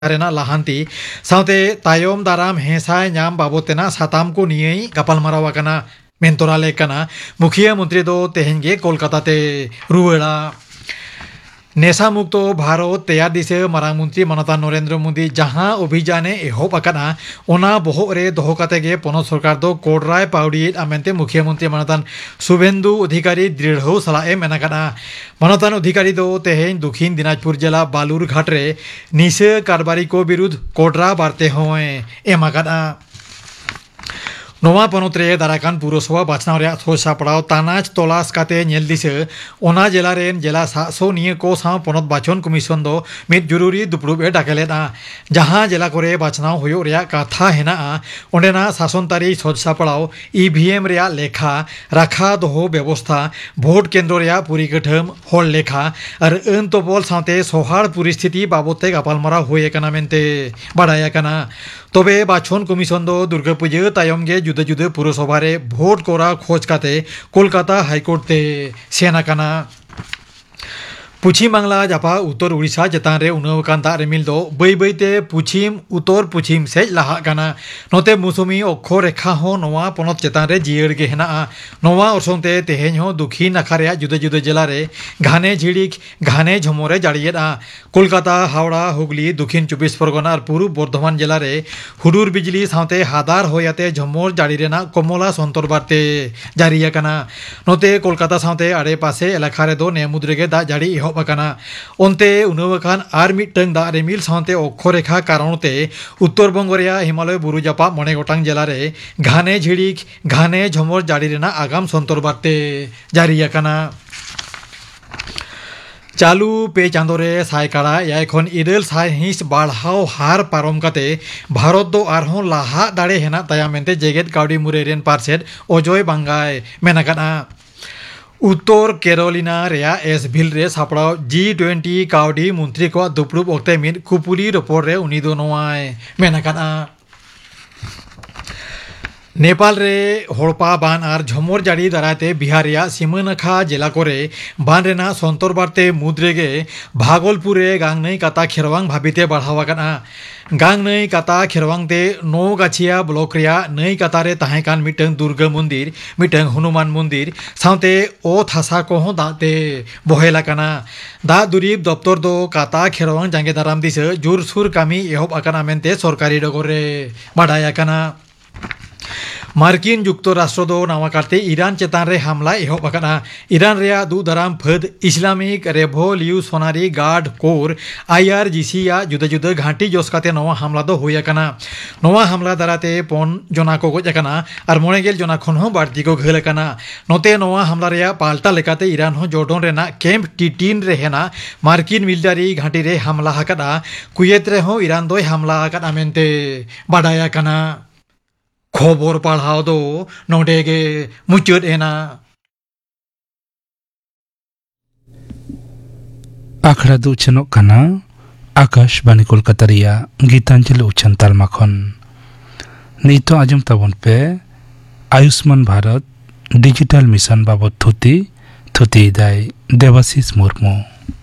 लाहांती साउते तायम दाराम हेसाय नाम बाबतेना साताम को निये गपालमाराव आकना मेंतोराले कना मुखिया मंत्री दो तेहेंगे कोलकाता ते रुवेड़ा नेशा मुक्त भारत तैयार दिसे मारांग मंत्री मानता नरेंद्र मोदी जहां अभियाने एहब आकाना ओना बहग रे दोहो काते गे पनत सरकार दो कोडराय पाउडी आमेंते मुखिया मंत्री मानतान शुभेंदु अधिकारी दृढ़ सलाए मेनाकाना मानतान अधिकारी दो तेहें दक्षिण दिनाजपुर जिला बालूरघाट रे निशा कारबारी को विरुद्ध कोडरा बारते होए एमाकाना नवा पनत रे दाराकान पुरसभा बाछनाव रे सो सापड़ाव तानाज तलाश काते नेल दिसे ओना जिला रेन जिला सासो निये को साव पनत बाचन कमिशन दो मिद जरूरी दुपड़ुब ए डाकेलेना जहां जिला करे बाछनाव होयो रे कथा हेना ओंडेना शासनतारी सो सापड़ाव ईवीएम रे लेखा राखा दोहो व्यवस्था भोट केंद्र रे पुरीकठम हल लेखा और अन तबल साथे सोहार परिस्थिति बाबते गापालमारा होए कना मेनते बाडाया कना तबे बाछन कमिशन दो दुर्गा पूजा तायम गे जुदे जुदे पुरसभा रे भोट कोरा खोज काते कोलकाता हाईकोर्ट ते सेना काना पश्चिम बांगला जापा उत्तर उड़ीसा चेतान रे उनावकान दा रिमिल दो बै बैते पश्चिम उत्तर पश्चिम से लाहा काना नोते मौसुमी अक्षर रेखा हो नवा पनत चेतान रे जियर गे हेना नवा अरसंते तेहेन हो दक्षिण नाखा रे जुदे जुदे जिला रे घाने झिड़िक घाने झमरे जाड़ियेदा कोलकाता हावड़ा हुगली दक्षिण 24 परगना और पूर्व बर्धमान जिला रे हुडुर बिजली साथे हादार होयाते झमर जाड़ी रेना कमला संतर बारते जारिया काना नोते कोलकाता साथे आड़े पासे एलाका रे दो नेमुद्रे गे दा जाड़ी बकाना ओंते उनवकान आर मिटंग दा रिमिल साथे अक्षरेखा कारणते उत्तर बंग रे हिमालय बुरु जापा मने गोटांग जिला रे घाने झिड़िक घाने झमर जाड़ी रेना आगाम संतर बारते जारिया काना चालू पे चांदो रे सायकाड़ा या एखन इरेल साय हिंस बाढ़ाव हार पारम काते भारत दो आरहों लाहा दाड़े हेना ताया मेनते जेगेट काउडी मुरे रेन पार्सेड अजय बांगाय मेनाकाना उत्तर केरोलिना रेया एसभिल रे सापड़ाव G20 काउडी मंत्री को दुपड़ुब ओक्ते मिद कुपुली रपोर रे उनी दो नोआय मेनाकाना नेपाल रे होड़पा बान और झमर जाड़ी दाराते बिहार या सीमानाखा जिला कोरे बान रेना संतर बारते मुद्रे गे भागलपुर रे गांगनई काता खेरवांग भाबिते बढ़ावा काना गांगनई काता खेरवांग ते नो गाछिया ब्लॉक रिया नई काता रे ताहेकान मिटंग दुर्गा मंदिर मिटंग हनुमान मंदिर साथे ओ थासा को हो दाते बहेला काना दा दुरीब दफ्तर दो काता खेरवांग जांगे दाराम दिस जोरसुर कामी एहब आकाना मेनते सरकारी डगर रे बाडाया काना मार्किन जुक्तराष्ट्र दो नावा काटे ईरान चेतान रे हमला एहब आकाना ईरान रे दु दाराम फद Islamic revolutionary guard core IRGC या जुदे जुदे घाटी जोस काते नवा हमला दो होया काना नवा हमला दाराते पन जना को गज काना और मोनेगेल जना खन हो बाड़ती को घल काना नोते नवा हमला रे पाल्टा लेकाते ईरान हो जॉर्डन रेना कैंप टी3 रे हेना मार्किन मिलिटारी घाटी रे हमला हकादा कुवेत रे हो ईरान दो हमला हकादा मेनते बाडाया काना खबर पढ़ाओ दो नोडेगे मुचुद एना आखड़ा दो चनोक कना आकाशवाणी कोलकाता रिया गीतांजलि उच्चन तालमा खन नीतो आजम तबन पे आयुष्मान भारत डिजिटल मिशन बाबत थुती दाय देवाशीष मुर्मू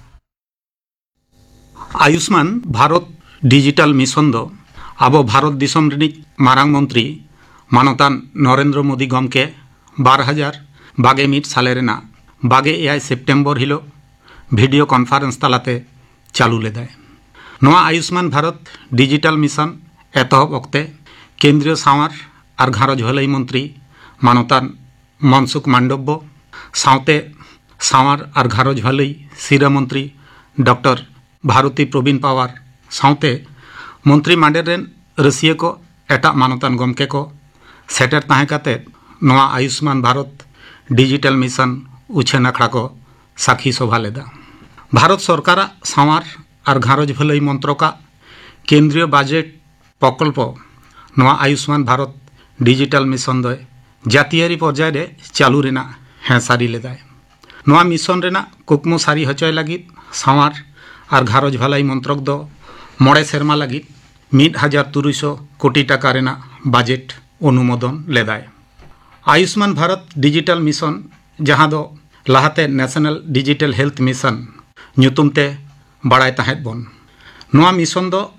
आयुष्मान भारत डिजिटल मिशन दो आबो भारत दिसम रिनिक मारांग मंत्री मानतान नरेंद्र मोदी गमके 2021 साले रेना 21 सेप्टेम्बर हिलो वीडियो कॉन्फ्रेंस तालाते चालू लेदाय नवा आयुष्मान भारत डिजिटल मिशन एतहब वक्ते केंद्रीय सावर और घारज भलाई मंत्री मानतान मनसुख मांडव्य सावते सावर और घारज भलाई सिरा मंत्री डॉक्टर भारती प्रवीण पवार सावते मंत्री मांडेर रेन रसिया को एटा मानतान गमके को सेटर ताहे काते नवा आयुष्मान भारत डिजिटल मिशन उछेन आखड़ा को साखी सभा लेदा भारत सरकार सावर और घारज भलाई मंत्र का केंद्रीय बजट प्रकल्प नवा आयुष्मान भारत डिजिटल मिशन दो जातियारी पर्याय रे चालू रेना हेसारी लेदाय नवा मिशन रेना कुकमु सारी हचय लगी सावर और घारज भलाई मंत्रक दो मोड़े सेरमा लगी 1300 कोटी टाका रेना बजट अनुमोदन लेदाय आयुष्मान भारत डिजिटल मिशन जहां दो लाहाते नेशनल डिजिटल हेल्थ मिशन ᱧᱩᱛᱩᱢ ᱛᱮ ᱵᱟᱲᱟᱭ ᱛᱟᱦᱮᱸᱫ ᱵᱚᱱ ᱱᱚᱣᱟ ᱢᱤᱥᱚᱱ ᱫᱚ